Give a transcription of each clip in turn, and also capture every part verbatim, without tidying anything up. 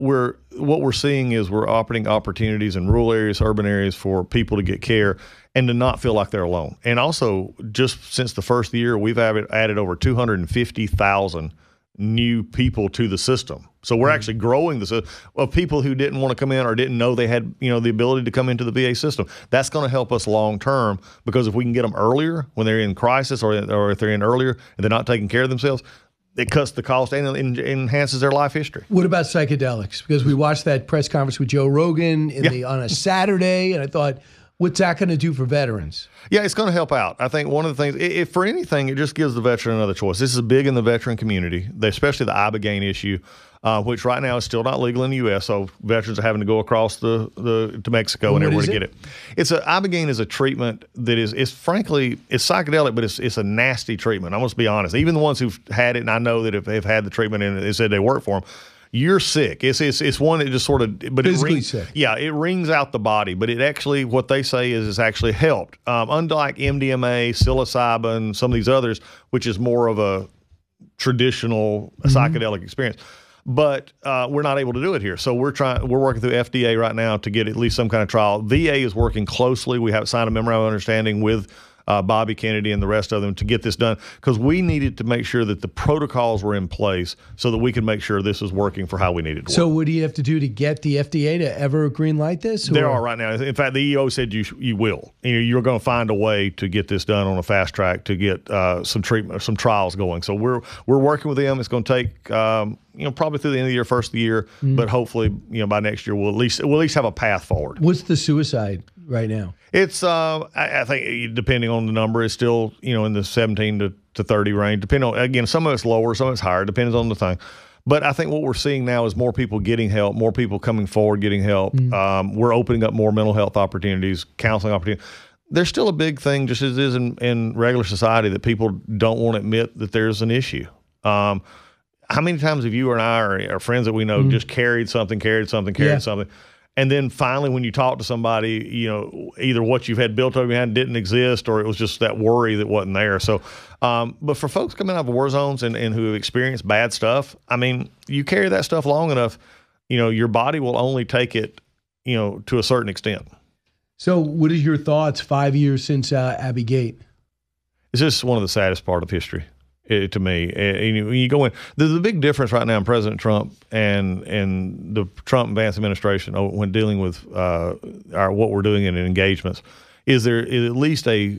we're what we're seeing is we're opening opportunities in rural areas, urban areas for people to get care and to not feel like they're alone. And also, just since the first year, we've added, added over two hundred fifty thousand new people to the system. So we're mm-hmm. actually growing the system of people who didn't want to come in or didn't know they had, you know, the ability to come into the V A system. That's going to help us long term, because if we can get them earlier when they're in crisis, or, or if they're in earlier and they're not taking care of themselves, it cuts the cost and en- enhances their life history. What about psychedelics? Because we watched that press conference with Joe Rogan in yeah. the, on a Saturday, and I thought, what's that going to do for veterans? Yeah, it's going to help out. I think one of the things, if for anything, it just gives the veteran another choice. This is big in the veteran community, especially the Ibogaine issue, uh, which right now is still not legal in the U S, so veterans are having to go across the, the to Mexico and, and everywhere to get it. It's a Ibogaine is a treatment that is, it's frankly, it's psychedelic, but it's it's a nasty treatment. I'm going to be honest. Even the ones who've had it, and I know that if they've had the treatment and they said they work for them, you're sick. It's it's it's one that just sort of, but physically it rings, sick. Yeah, it rings out the body, but it actually, what they say is it's actually helped. Um, unlike M D M A, psilocybin, some of these others, which is more of a traditional mm-hmm. psychedelic experience. But uh, we're not able to do it here, so we're trying. We're working through F D A right now to get at least some kind of trial. V A is working closely. We have signed a memorandum of understanding with Uh, Bobby Kennedy and the rest of them to get this done, because we needed to make sure that the protocols were in place so that we could make sure this was working for how we needed to so work. What do you have to do to get the F D A to ever green light this? Or? There are right now. In fact, the E O said you you will. You know, you're going to find a way to get this done on a fast track to get uh, some treatment, some trials going. So we're we're working with them. It's going to take um, you know probably through the end of the year, first of the year, mm. but hopefully you know by next year we'll at least we'll at least have a path forward. What's the suicide right now? It's, uh, I, I think, depending on the number, it's still, you know, in the seventeen to thirty range. Depending on, again, some of it's lower, some of it's higher, depends on the thing. But I think what we're seeing now is more people getting help, more people coming forward getting help. Mm. Um, we're opening up more mental health opportunities, counseling opportunities. There's still a big thing, just as it is in, in regular society, that people don't want to admit that there's an issue. Um, how many times have you and I or, or friends that we know mm. just carried something, carried something, carried yeah. something? And then finally, when you talk to somebody, you know, either what you've had built over your hand didn't exist, or it was just that worry that wasn't there. So, um, but for folks coming out of war zones and, and who have experienced bad stuff, I mean, you carry that stuff long enough, you know, your body will only take it, you know, to a certain extent. So what is your thoughts five years since uh, Abbey Gate? It's just one of the saddest part of history. It, to me, and you, you go in. There's a big difference right now in President Trump and and the Trump Vance administration when dealing with uh, our what we're doing in engagements. Is there is at least a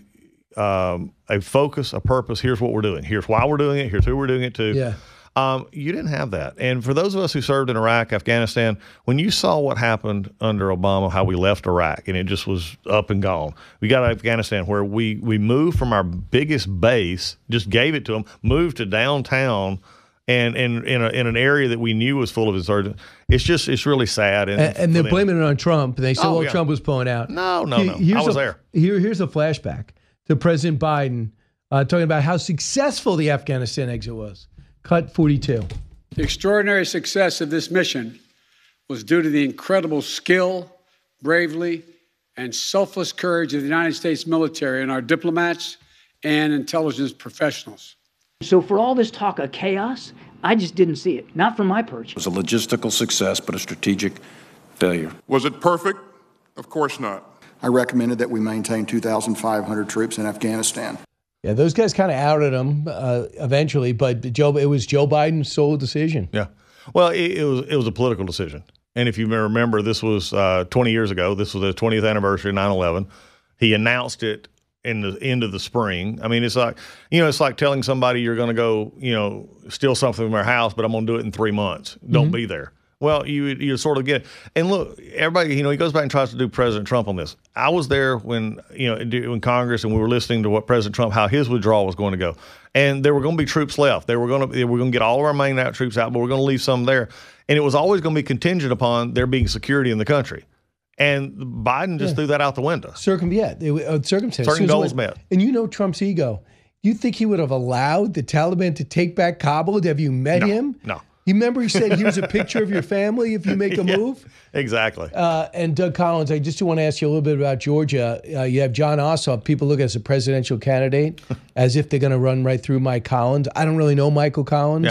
um, a focus, a purpose? Here's what we're doing. Here's why we're doing it. Here's who we're doing it to. Yeah. Um, you didn't have that. And for those of us who served in Iraq, Afghanistan, when you saw what happened under Obama, how we left Iraq, and it just was up and gone. We got to Afghanistan where we, we moved from our biggest base, just gave it to them, moved to downtown, and, and in, a, in an area that we knew was full of insurgents. It's just, it's really sad. And, and, and they're blaming it on Trump. They said, oh, well, yeah. Trump was pulling out. No, no, no. I was a, there. Here, here's a flashback to President Biden uh, talking about how successful the Afghanistan exit was. Cut forty-two. The extraordinary success of this mission was due to the incredible skill, bravery, and selfless courage of the United States military and our diplomats and intelligence professionals. So for all this talk of chaos, I just didn't see it, not from my perch. It was a logistical success, but a strategic failure. Was it perfect? Of course not. I recommended that we maintain two thousand five hundred troops in Afghanistan. Yeah, those guys kind of outed him uh, eventually, but Joe, it was Joe Biden's sole decision. Yeah, well, it, it was it was a political decision, and if you remember, this was uh, twenty years ago. This was the twentieth anniversary of nine eleven. He announced it in the end of the spring. I mean, it's like you know, it's like telling somebody you're going to go, you know, steal something from their house, but I'm going to do it in three months. Don't mm-hmm. be there. Well, you you sort of get it. And look, everybody, you know, he goes back and tries to do President Trump on this. I was there when, you know, in Congress, and we were listening to what President Trump, how his withdrawal was going to go. And there were going to be troops left. They were going to, they were going to get all of our main out troops out, but we're going to leave some there. And it was always going to be contingent upon there being security in the country. And Biden just yeah. threw that out the window. Circum, yeah, uh, circumstances. Certain goals met. And you know Trump's ego. You think he would have allowed the Taliban to take back Kabul? Have you met no, him? No. You remember he said, here's a picture of your family if you make a yeah, move? Exactly. Uh, and Doug Collins, I just want to ask you a little bit about Georgia. Uh, you have John Ossoff. People look as a presidential candidate as if they're going to run right through Mike Collins. I don't really know Michael Collins, yeah.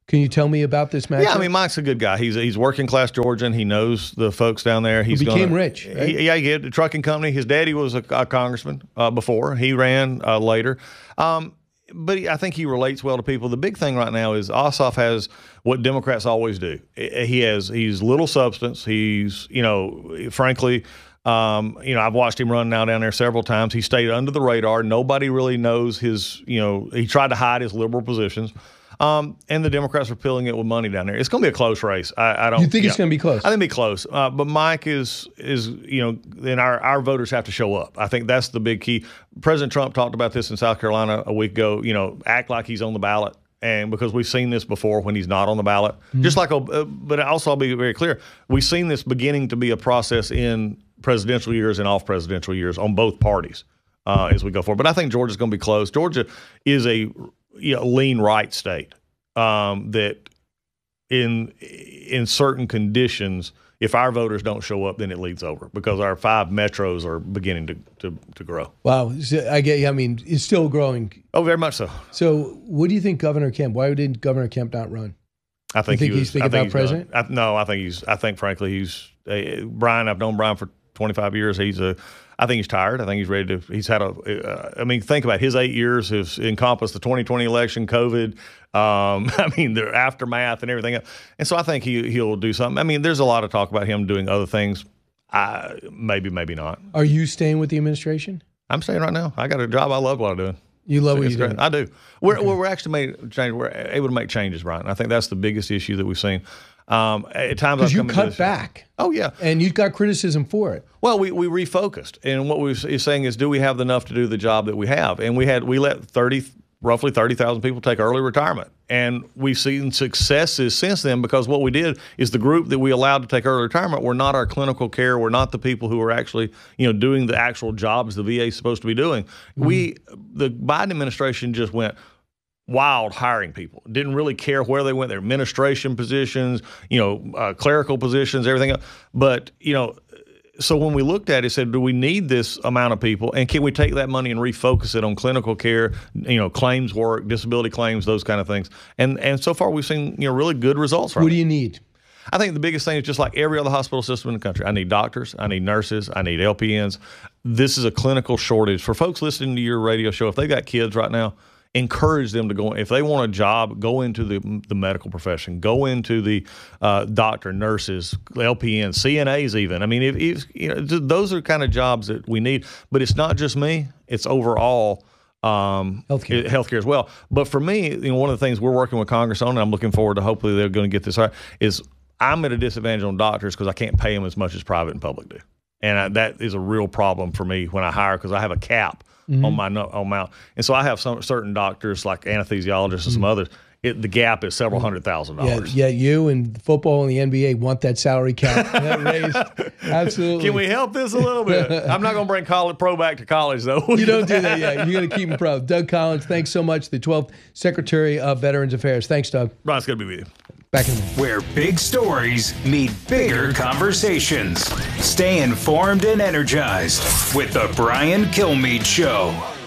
Can you tell me about this match? Yeah, I mean, Mike's a good guy. He's he's working class Georgian. He knows the folks down there. He's he became gonna, rich. Right? He, yeah, he had a trucking company. His daddy was a, a congressman uh, before. He ran uh, later. Um, but he, I think he relates well to people. The big thing right now is Ossoff has what Democrats always do. He has he's little substance. He's, you know, frankly, um, you know, I've watched him run now down there several times. He stayed under the radar. Nobody really knows his, you know, he tried to hide his liberal positions. Um, and the Democrats are filling it with money down there. It's going to be a close race. I, I don't. You think yeah, it's going to be close? I think it'll be close. Uh, but Mike is is you know, then our our voters have to show up. I think that's the big key. President Trump talked about this in South Carolina a week ago. You know, act like he's on the ballot, and because we've seen this before when he's not on the ballot. Mm-hmm. Just like, a, uh, but also I'll be very clear. We've seen this beginning to be a process in presidential years and off presidential years on both parties uh, as we go forward. But I think Georgia's going to be close. Georgia is a you know, lean right state um, that in in certain conditions, if our voters don't show up, then it leads over because our five metros are beginning to to, to grow. Wow, so I get. I mean, it's still growing. Oh, very much so. So, what do you think, Governor Kemp? Why didn't Governor Kemp not run? I think, you think he was, he's thinking I think about he's president. I, no, I think he's. I think frankly, he's uh, Brian. I've known Brian for twenty-five years. He's a. I think he's tired. I think he's ready to. He's had a. Uh, I mean, think about it. His eight years has encompassed the twenty twenty election, COVID. Um, I mean, the aftermath and everything else. And so I think he he'll do something. I mean, there's a lot of talk about him doing other things. I maybe maybe not. Are you staying with the administration? I'm staying right now. I got a job. I love what I'm doing. You love So what it's you're great. doing. I do. We're okay. we're actually made change. We're able to make changes, Brian. I think that's the biggest issue that we've seen. Um, at times, Because I've you come into cut this- back. Oh yeah. And you got criticism for it. Well, we, we refocused, and what we are saying is, do we have enough to do the job that we have? And we had we let thirty, roughly thirty thousand people take early retirement, and we've seen successes since then because what we did is the group that we allowed to take early retirement were not our clinical care, were not the people who were actually you know doing the actual jobs the V A is supposed to be doing. Mm-hmm. We the Biden administration just went wild hiring people. Didn't really care where they went, their administration positions, you know, uh, clerical positions, everything else. But, you know, so when we looked at it, said, do we need this amount of people? And can we take that money and refocus it on clinical care, you know, claims work, disability claims, those kind of things? And and so far we've seen, you know, really good results from it. What do you need? I think the biggest thing is just like every other hospital system in the country. I need doctors. I need nurses. I need L P Ns. This is a clinical shortage. For folks listening to your radio show, if they got kids right now, encourage them to go. If they want a job, go into the the medical profession. Go into the uh, doctor, nurses, L P Ns, C N As even. I mean, if, if you know, those are kind of jobs that we need. But it's not just me. It's overall um, healthcare. healthcare as well. But for me, you know, one of the things we're working with Congress on, and I'm looking forward to hopefully they're going to get this right, is I'm at a disadvantage on doctors because I can't pay them as much as private and public do. And I, that is a real problem for me when I hire because I have a cap. Mm-hmm. on my on my and so I have some certain doctors like anesthesiologists and some mm-hmm. others. It, the gap is several hundred thousand dollars. Yeah, yeah, you and football and the N B A want that salary cap that raised. Absolutely. Can we help this a little bit? I'm not going to bring college pro back to college though. You don't do that yet. You're going to keep them pro. Doug Collins, thanks so much. The twelfth Secretary of Veterans Affairs. Thanks, Doug. Brian, it's good to be with you. Back in a minute. Where big stories meet bigger conversations. Stay informed and energized with the Brian Kilmeade Show.